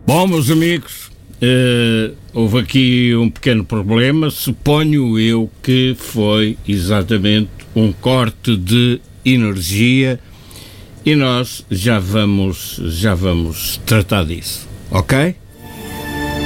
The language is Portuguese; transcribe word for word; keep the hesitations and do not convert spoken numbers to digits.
Bom, meus amigos, uh, houve aqui um pequeno problema. Suponho eu que foi exatamente um corte de energia e nós já vamos, já vamos tratar disso, ok?